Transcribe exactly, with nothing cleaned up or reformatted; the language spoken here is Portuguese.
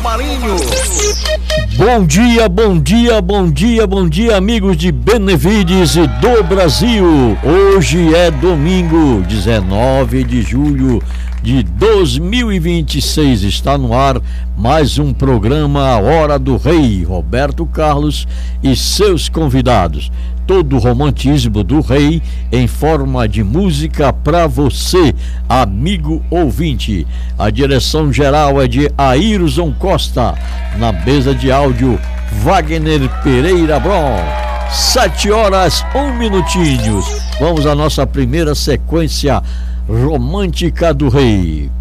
Marinho. Bom dia, bom dia, bom dia, bom dia, amigos de Benevides e do Brasil. Hoje é domingo, dezenove de julho de dois mil e vinte e seis. Está no ar mais um programa A Hora do Rei, Roberto Carlos e seus convidados. Todo o romantismo do rei em forma de música para você, amigo ouvinte. A direção geral é de Ayrton Costa. Na mesa de áudio, Wagner Pereira Bron. Sete horas, um minutinhos. Vamos à nossa primeira sequência romântica do rei.